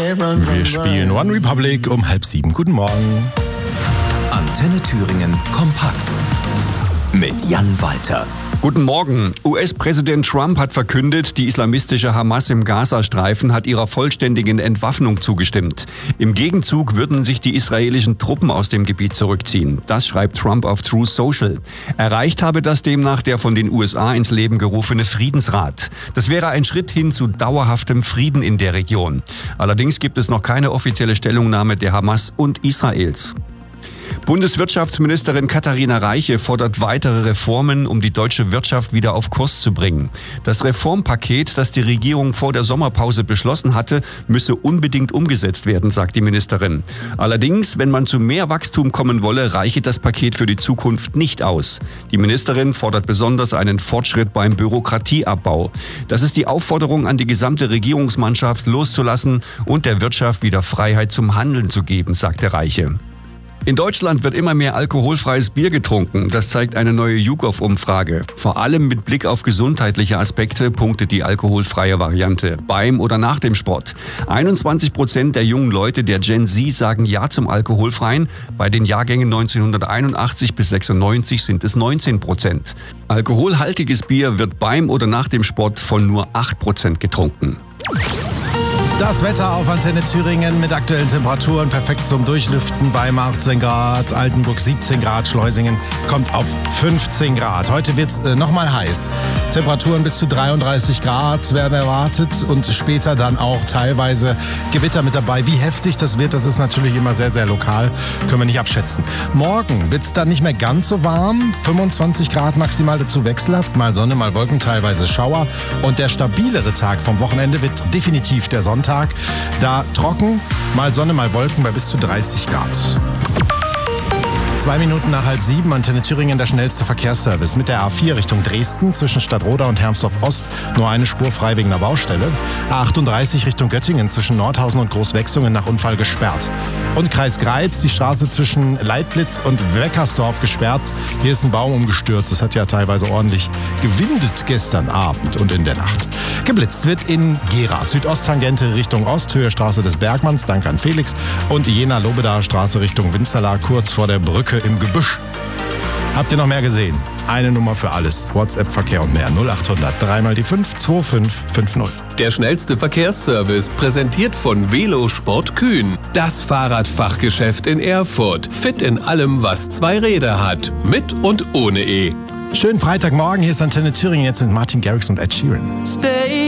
Wir spielen One Republic um 6:30. Guten Morgen. Antenne Thüringen kompakt mit Jan Walter. Guten Morgen. US-Präsident Trump hat verkündet, die islamistische Hamas im Gazastreifen hat ihrer vollständigen Entwaffnung zugestimmt. Im Gegenzug würden sich die israelischen Truppen aus dem Gebiet zurückziehen. Das schreibt Trump auf Truth Social. Erreicht habe das demnach der von den USA ins Leben gerufene Friedensrat. Das wäre ein Schritt hin zu dauerhaftem Frieden in der Region. Allerdings gibt es noch keine offizielle Stellungnahme der Hamas und Israels. Bundeswirtschaftsministerin Katharina Reiche fordert weitere Reformen, um die deutsche Wirtschaft wieder auf Kurs zu bringen. Das Reformpaket, das die Regierung vor der Sommerpause beschlossen hatte, müsse unbedingt umgesetzt werden, sagt die Ministerin. Allerdings, wenn man zu mehr Wachstum kommen wolle, reiche das Paket für die Zukunft nicht aus. Die Ministerin fordert besonders einen Fortschritt beim Bürokratieabbau. Das ist die Aufforderung an die gesamte Regierungsmannschaft loszulassen und der Wirtschaft wieder Freiheit zum Handeln zu geben, sagte Reiche. In Deutschland wird immer mehr alkoholfreies Bier getrunken. Das zeigt eine neue YouGov-Umfrage. Vor allem mit Blick auf gesundheitliche Aspekte punktet die alkoholfreie Variante beim oder nach dem Sport. 21% der jungen Leute der Gen Z sagen Ja zum Alkoholfreien. Bei den Jahrgängen 1981 bis 96 sind es 19%. Alkoholhaltiges Bier wird beim oder nach dem Sport von nur 8% getrunken. Das Wetter auf Antenne Thüringen mit aktuellen Temperaturen perfekt zum Durchlüften. Weimar 18 Grad, Altenburg 17 Grad, Schleusingen kommt auf 15 Grad. Heute wird es nochmal heiß. Temperaturen bis zu 33 Grad werden erwartet und später dann auch teilweise Gewitter mit dabei. Wie heftig das wird, das ist natürlich immer sehr, sehr lokal, können wir nicht abschätzen. Morgen wird es dann nicht mehr ganz so warm, 25 Grad maximal, dazu wechselhaft, mal Sonne, mal Wolken, teilweise Schauer. Und der stabilere Tag vom Wochenende wird definitiv der Sonntag. Da trocken, mal Sonne, mal Wolken bei bis zu 30 Grad. 2 Minuten nach 6:30, Antenne Thüringen, der schnellste Verkehrsservice. Mit der A4 Richtung Dresden zwischen Stadtroda und Hermsdorf Ost nur eine Spur frei wegen einer Baustelle. A38 Richtung Göttingen zwischen Nordhausen und Großwechsungen nach Unfall gesperrt. Und Kreis Greiz, die Straße zwischen Leitblitz und Weckersdorf gesperrt. Hier ist ein Baum umgestürzt. Es hat ja teilweise ordentlich gewindet gestern Abend und in der Nacht. Geblitzt wird in Gera, Südosttangente Richtung Osthöhe, Straße des Bergmanns, danke an Felix. Und Jena-Lobedaer Straße Richtung Winzerla, kurz vor der Brücke im Gebüsch. Habt ihr noch mehr gesehen? Eine Nummer für alles. WhatsApp-Verkehr und mehr. 0800 3 die 5 2550. Der schnellste Verkehrsservice, präsentiert von Velosport Kühn. Das Fahrradfachgeschäft in Erfurt. Fit in allem, was 2 Räder hat. Mit und ohne E. Schönen Freitagmorgen. Hier ist Antenne Thüringen jetzt mit Martin Garrix und Ed Sheeran. Stay